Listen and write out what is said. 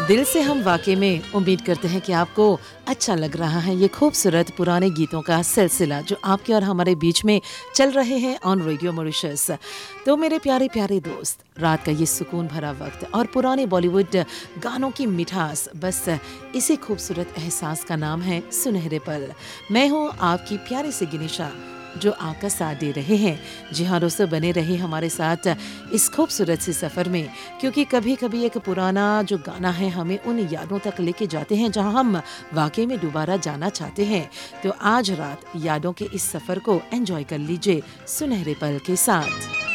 दिल से हम वाकई में उम्मीद करते हैं कि आपको अच्छा लग रहा है ये खूबसूरत पुराने गीतों का सिलसिला जो आपके और हमारे बीच में चल रहे हैं ऑन रेडियो मॉरिशस। तो मेरे प्यारे प्यारे दोस्त, रात का ये सुकून भरा वक्त और पुराने बॉलीवुड गानों की मिठास, बस इसी खूबसूरत एहसास का नाम है सुनहरे पल। मैं हूँ आपकी प्यारी सी गिनिशा जो आपका साथ दे रहे हैं। जी हाँ दोस्तों, बने रहे हमारे साथ इस खूबसूरत सी सफ़र में, क्योंकि कभी कभी एक पुराना जो गाना है हमें उन यादों तक लेके जाते हैं जहां हम वाकई में दोबारा जाना चाहते हैं। तो आज रात यादों के इस सफ़र को एंजॉय कर लीजिए सुनहरे पल के साथ।